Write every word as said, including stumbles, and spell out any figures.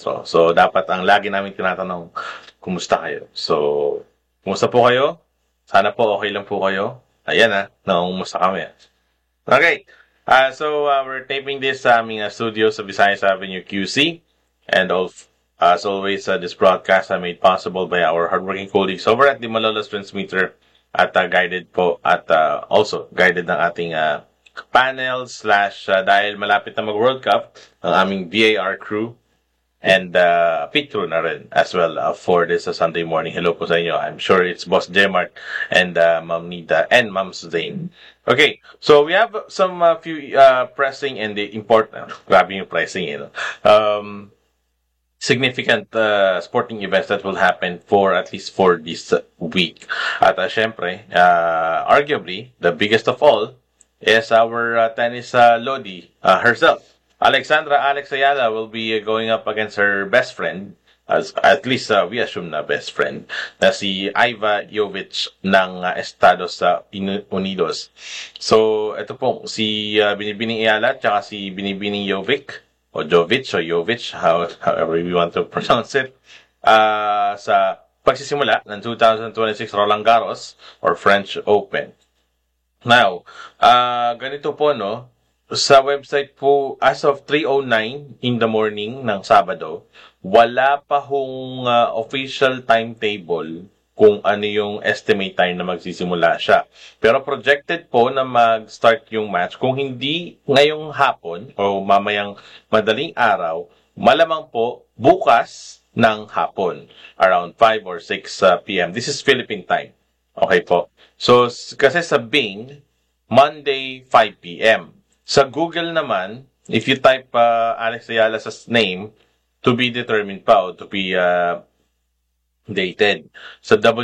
Castro. So, dapat ang lagi namin tinatanong, kumusta kayo? So, kumusta po kayo? Sana po okay lang po kayo. Ayan ah, nakumusta kami. Okay, uh, so uh, we're taping this sa aming uh, studio sa Visayas Avenue Q C. And of, as always, uh, this broadcast are made possible by our hardworking colleagues over at the Malolos Transmitter at uh, guided po at uh, also guided ng ating uh, panel slash uh, dahil malapit na mag-World Cup ang aming V A R crew and uh, pit crew na rin as well uh, for this uh, Sunday morning. Hello po sa inyo. I'm sure it's Boss Jmart and uh, Ma'am Nita and Ma'am Zane. Okay, so we have some uh, few uh, pressing and the important, grabe yung pressing, you know, um, significant uh, sporting events that will happen for at least for this uh, week. At uh, syempre, uh, arguably, the biggest of all is our uh, tennis uh, Lodi uh, herself. Alexandra Alex Ayala will be uh, going up against her best friend, as at least uh, we assume na best friend, na si Iva Jovic ng uh, Estados uh, Unidos. So, ito po, si uh, Binibining Ayala at si Binibining Jovic, o Jovic o Jovic, how, however you want to pronounce it, uh, sa pagsisimula ng two thousand twenty-six Roland Garros or French Open. Now, uh, ganito po, no? Sa website po, as of three oh nine in the morning ng Sabado, wala pa hong uh, official timetable kung ano yung estimate time na magsisimula siya. Pero projected po na mag-start yung match kung hindi ngayong hapon o mamayang madaling araw, malamang po bukas ng hapon, around five or six uh, p m This is Philippine time. Okay po. So, kasi sa Bing, Monday, five p m Sa Google naman, if you type uh, Alex Ayala's name, to be determined pa o to be uh, dated. Sa